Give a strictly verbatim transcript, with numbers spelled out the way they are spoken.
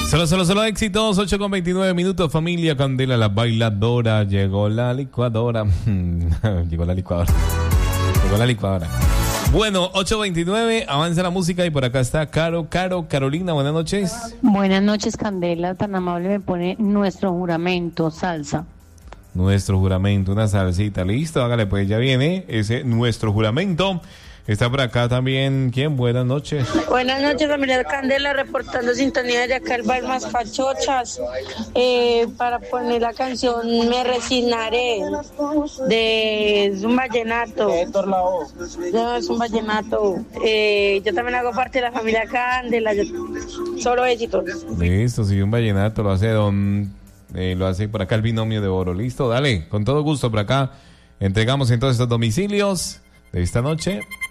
Solo, solo, solo éxitos, ocho con veintinueve minutos, familia Candela, la bailadora, llegó la licuadora, llegó la licuadora, llegó la licuadora. Bueno, ocho veintinueve, avanza la música y por acá está Caro, Caro, Carolina, buenas noches. Buenas noches, Candela, tan amable me pone nuestro juramento, salsa. Nuestro juramento, una salsita, listo, hágale pues, ya viene ese nuestro juramento. Está por acá también, ¿quién? Buenas noches. Buenas noches, familia Candela, reportando sintonía de acá el bar Más Cachochas, eh, para poner la canción Me Resignaré, de es un vallenato. No, es un vallenato. Eh, yo también hago parte de la familia Candela, yo, solo éxitos. Listo, si un vallenato lo hace don, eh, lo hace por acá el binomio de oro, listo, dale, con todo gusto por acá. Entregamos entonces los domicilios de esta noche.